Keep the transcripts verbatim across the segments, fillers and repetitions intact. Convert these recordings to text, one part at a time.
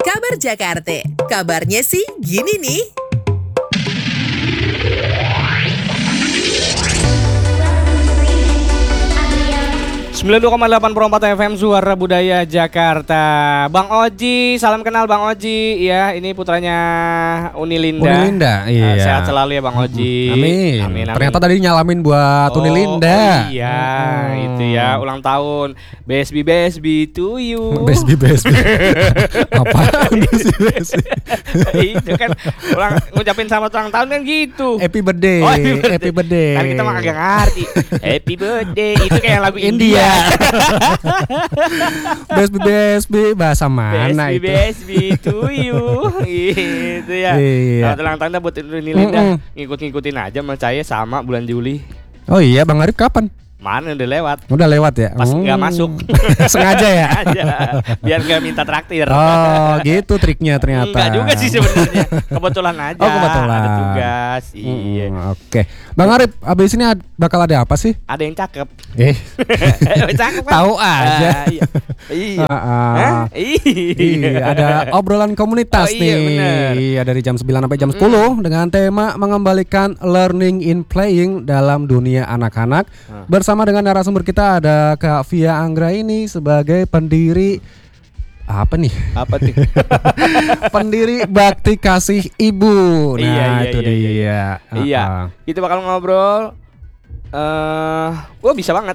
Kabar Jakarta, kabarnya sih gini nih. sembilan puluh dua koma delapan Pro empat F M Suara Budaya Jakarta. Bang Oji, salam kenal Bang Oji. Ya, ini putranya Uni Linda. Uni Linda, iya. Uh, sehat selalu ya Bang Oji. Amin. Amin, amin. Ternyata tadi nyalamin buat oh, Uni Linda. Oh iya, hmm. itu ya ulang tahun. B S B B S B to you. B S B B S B. Apaan B S B B S B? Itu kan ulang ngucapin selamat ulang tahun kan gitu. Happy birthday. Oh, happy birthday. Happy birthday. Kan kita mah agak ngerti. Happy birthday itu kayak lagu India. B S B B S B bahasa mana itu? itu? B S B B to you. Gitu ya. Iya. Selamat ulang tahun buat Uni Linda. Ngikut-ngikutin aja sama saya sama bulan Juli. Oh iya, Bang Arif kapan? Mana udah lewat. Udah lewat ya? Pas nggak hmm. masuk. Sengaja ya? Sengaja. Biar nggak minta traktir. Oh gitu triknya ternyata. Enggak juga sih sebenarnya. Kebetulan aja. Oh kebetulan. Ada tugas. Hmm, iya. Oke. Bang Arif, abis ini ad- bakal ada apa sih? Ada yang cakep. Eh. Cakep kan? Tahu aja. Ah, iya. Iya. Uh, uh. Iya. Ada obrolan komunitas oh, iya, nih. Bener. Iya, dari jam sembilan sampai jam sepuluh mm. dengan tema mengembalikan learning in playing dalam dunia anak-anak. Hmm. Bersama dengan narasumber kita ada Kak Via Anggra ini sebagai pendiri apa nih? Apa tuh? Pendiri Bakti Kasih Ibu. Nah, iya, iya, itu iya, dia. Iya. Uh-uh. Iya. Kita bakal ngobrol. Eh, uh, gua bisa banget.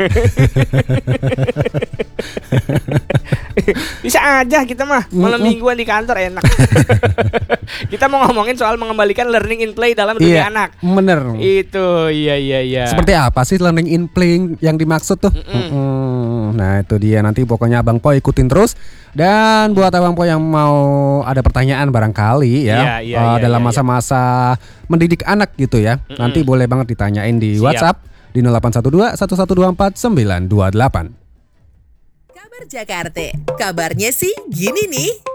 Bisa aja kita mah malam mingguan di kantor enak. Kita mau ngomongin soal mengembalikan learning in play dalam dunia iya, anak. Bener. Itu iya iya iya. Seperti apa sih learning in playing yang dimaksud tuh? Mm-mm. Mm-mm. Nah itu dia, nanti pokoknya Abang Po ikutin terus. Dan buat Abang Po yang mau ada pertanyaan barangkali ya, iya, iya, uh, iya, dalam iya, masa-masa mendidik anak gitu ya, Mm-mm. nanti boleh banget ditanyain di Siap. WhatsApp di nol delapan satu dua satu satu dua empat sembilan dua delapan. Kabar Jakarta, kabarnya sih gini nih.